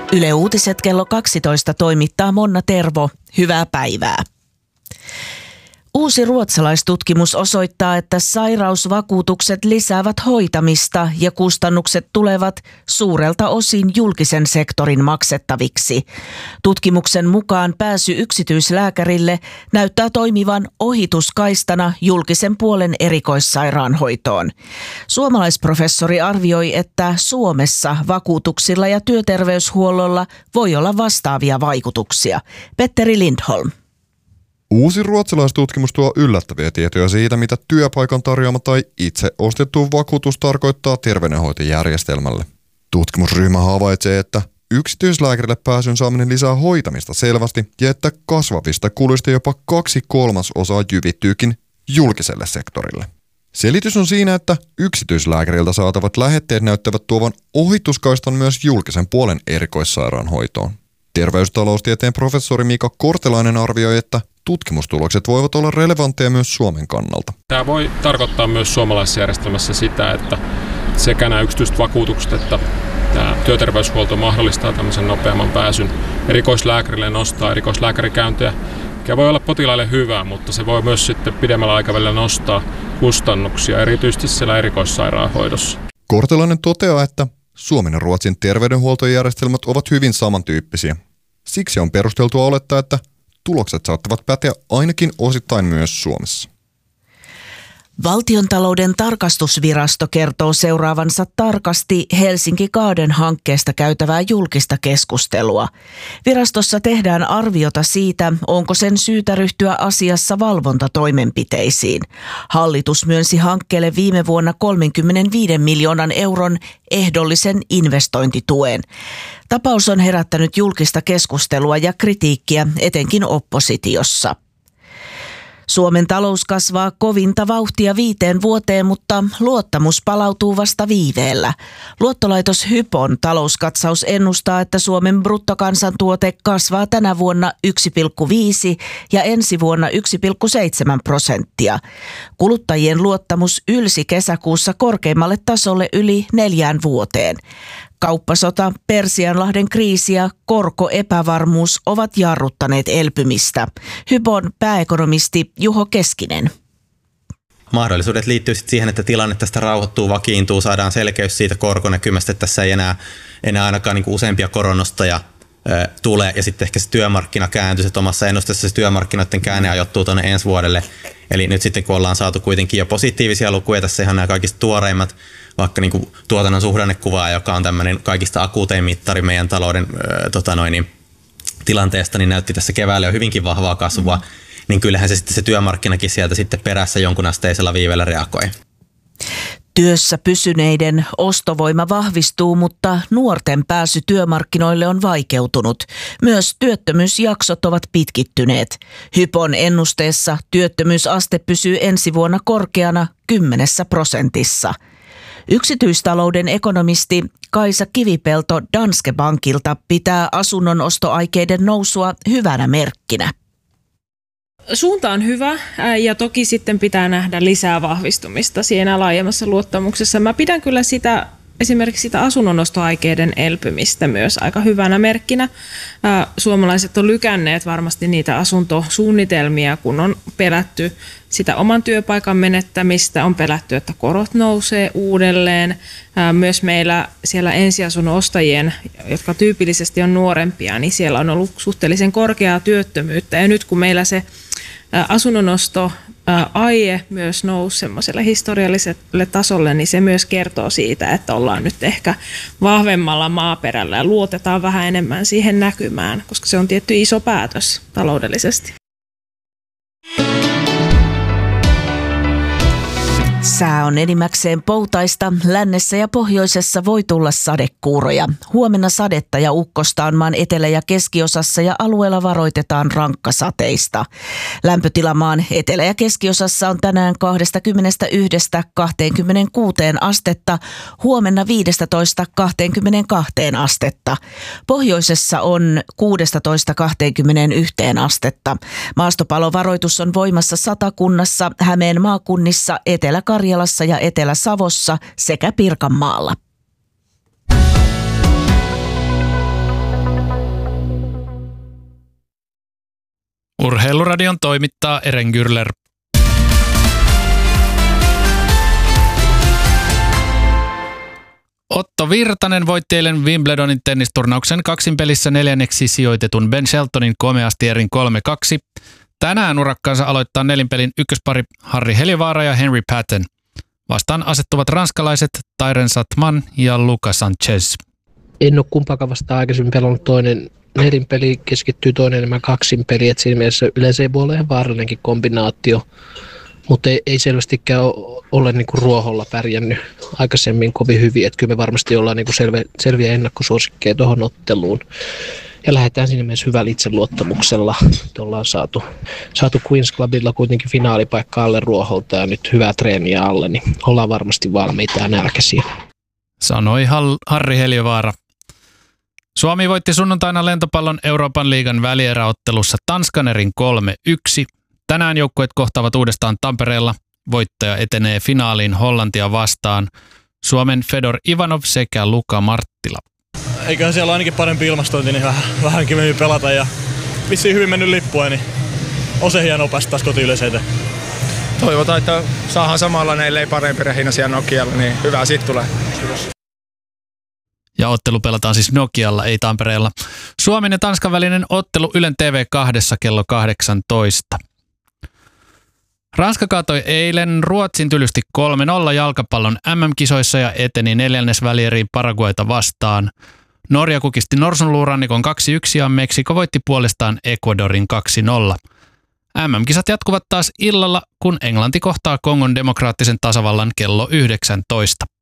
Yle Uutiset kello 12 toimittaa Monna Tervo. Hyvää päivää. Uusi ruotsalaistutkimus osoittaa, että sairausvakuutukset lisäävät hoitamista ja kustannukset tulevat suurelta osin julkisen sektorin maksettaviksi. Tutkimuksen mukaan pääsy yksityislääkärille näyttää toimivan ohituskaistana julkisen puolen erikoissairaanhoitoon. Suomalaisprofessori arvioi, että Suomessa vakuutuksilla ja työterveyshuollolla voi olla vastaavia vaikutuksia. Petteri Lindholm. Uusi ruotsalaistutkimus tuo yllättäviä tietoja siitä, mitä työpaikan tarjoama tai itse ostettu vakuutus tarkoittaa terveydenhoitojärjestelmälle. Tutkimusryhmä havaitsee, että yksityislääkärille pääsyn saaminen lisää hoitamista selvästi ja että kasvavista kuluista jopa 2/3 jyvittyykin julkiselle sektorille. Selitys on siinä, että yksityislääkäriltä saatavat lähetteet näyttävät tuovan ohituskaistan myös julkisen puolen erikoissairaanhoitoon. Terveystaloustieteen professori Mika Kortelainen arvioi, että tutkimustulokset voivat olla relevantteja myös Suomen kannalta. Tämä voi tarkoittaa myös suomalaisessa järjestelmässä sitä, että sekä nämä yksityiset vakuutukset että tämä työterveyshuolto mahdollistaa tämmöisen nopeamman pääsyn erikoislääkärille, nostaa erikoislääkärikäyntejä, mikä voi olla potilaille hyvä, mutta se voi myös sitten pidemmällä aikavälillä nostaa kustannuksia, erityisesti siellä erikoissairaanhoidossa. Kortelainen toteaa, että Suomen ja Ruotsin terveydenhuoltojärjestelmät ovat hyvin samantyyppisiä. Siksi on perusteltua olettaa, että tulokset saattavat päteä ainakin osittain myös Suomessa. Valtiontalouden tarkastusvirasto kertoo seuraavansa tarkasti Helsinki Garden-hankkeesta käytävää julkista keskustelua. Virastossa tehdään arviota siitä, onko sen syytä ryhtyä asiassa valvontatoimenpiteisiin. Hallitus myönsi hankkeelle viime vuonna 35 miljoonan euron ehdollisen investointituen. Tapaus on herättänyt julkista keskustelua ja kritiikkiä etenkin oppositiossa. Suomen talous kasvaa kovinta vauhtia 5 vuoteen, mutta luottamus palautuu vasta viiveellä. Luottolaitos Hypon talouskatsaus ennustaa, että Suomen bruttokansantuote kasvaa tänä vuonna 1,5 ja ensi vuonna 1,7%. Kuluttajien luottamus ylsi kesäkuussa korkeimmalle tasolle yli 4 vuoteen. Kauppasota, Persianlahden kriisi ja korkoepävarmuus ovat jarruttaneet elpymistä. Hypon pääekonomisti Juho Keskinen. Mahdollisuudet liittyy siihen, että tilanne tästä rauhoittuu, vakiintuu, saadaan selkeys siitä korkonäkymästä, että tässä ei enää ainakaan niin kuin useampia koronnostoja tulee. Ja sitten ehkä se työmarkkina kääntyy, että omassa ennusteessa se työmarkkinoiden käänne ajoittuu tuonne ensi vuodelle. Eli nyt sitten kun ollaan saatu kuitenkin jo positiivisia lukuja, tässä ihan nämä kaikista tuoreimmat, vaikka niin kuin tuotannon suhdannekuvaa, joka on tämmöinen kaikista akuutein mittari meidän talouden tilanteesta, niin näytti tässä keväällä jo hyvinkin vahvaa kasvua, niin kyllähän se työmarkkinakin sieltä sitten perässä jonkun asteisella viivellä reagoi. Työssä pysyneiden ostovoima vahvistuu, mutta nuorten pääsy työmarkkinoille on vaikeutunut. Myös työttömyysjaksot ovat pitkittyneet. Hypon ennusteessa työttömyysaste pysyy ensi vuonna korkeana 10%. Yksityistalouden ekonomisti Kaisa Kivipelto Danske Bankilta pitää asunnonostoaikeiden nousua hyvänä merkkinä. Suunta on hyvä ja toki sitten pitää nähdä lisää vahvistumista siinä laajemmassa luottamuksessa. Mä pidän kyllä esimerkiksi sitä asunnonostoaikeiden elpymistä myös aika hyvänä merkkinä. Suomalaiset on lykänneet varmasti niitä asuntosuunnitelmia, kun on pelätty sitä oman työpaikan menettämistä, on pelätty, että korot nousee uudelleen. Myös meillä siellä ensiasunnon ostajien, jotka tyypillisesti on nuorempia, niin siellä on ollut suhteellisen korkeaa työttömyyttä. Ja nyt kun meillä se asunnonosto aie myös nousi semmoiselle historialliselle tasolle, niin se myös kertoo siitä, että ollaan nyt ehkä vahvemmalla maaperällä ja luotetaan vähän enemmän siihen näkymään, koska se on tietty iso päätös taloudellisesti. Sää on enimmäkseen poutaista. Lännessä ja pohjoisessa voi tulla sadekuuroja. Huomenna sadetta ja ukkosta on maan etelä- ja keskiosassa ja alueella varoitetaan rankkasateista. Lämpötila maan etelä- ja keskiosassa on tänään 21–26 astetta, huomenna 15–22 astetta. Pohjoisessa on 16–21 astetta. Maastopalovaroitus on voimassa Satakunnassa, Hämeen maakunnissa, Etelä-Karjalassa ja Etelä-Savossa sekä Pirkanmaalla. Urheiluradion toimittaa Eren Gürler. Otto Virtanen voitti eilen Wimbledonin tennisturnauksen kaksinpelissä 4. sijoitetun Ben Sheltonin komeasti erin 3-2. Tänään urakkaansa aloittaa nelinpelin ykköspari Harri Heliövaara ja Henry Patton. Vastaan asettuvat ranskalaiset Tyren Satman ja Luka Sanchez. En ole kumpaakaan vastaan aikaisemmin pelannut toinen nelinpeli, keskittyy toinen enemmän kaksinpeli, että siinä mielessä yleensä ei voi olla ihan vaarallinenkin kombinaatio, mutta ei selvästikään ole niin kuin ruoholla pärjännyt aikaisemmin kovin hyvin, että kyllä me varmasti ollaan niin kuin selviä ennakkosuosikkeja tuohon otteluun. Ja lähdetään siinä mielessä hyvällä itseluottamuksella, että ollaan saatu Queens Clubilla kuitenkin finaalipaikka alle ruoholta ja nyt hyvää treeniä alle, niin ollaan varmasti valmiita ja nälkäisiä. Sanoi Harri Heliövaara. Suomi voitti sunnuntaina lentopallon Euroopan liigan välieräottelussa Tanskan erin 3-1. Tänään joukkueet kohtaavat uudestaan Tampereella. Voittaja etenee finaaliin Hollantia vastaan. Suomen Fedor Ivanov sekä Luka Marttila. Eiköhän siellä ainakin parempi ilmastointi, niin vähän kivemmin pelata ja vissiin hyvin mennyt lippua, niin on se hienoa päästä taas kotiyleiseen. Toivotaan, että saadaan samanlainen, ellei parempi rehina siellä Nokialla, niin hyvää siitä tulee. Ja ottelu pelataan siis Nokialla, ei Tampereella. Suomen ja Tanskan välinen ottelu Ylen TV2 kello 18. Ranska kaatoi eilen Ruotsin tylysti 3-0 jalkapallon MM-kisoissa ja eteni 4. välieriin Paraguayta vastaan. Norja kukisti Norsunluurannikon 2-1 ja Meksiko voitti puolestaan Ecuadorin 2-0. MM-kisat jatkuvat taas illalla, kun Englanti kohtaa Kongon demokraattisen tasavallan kello 19.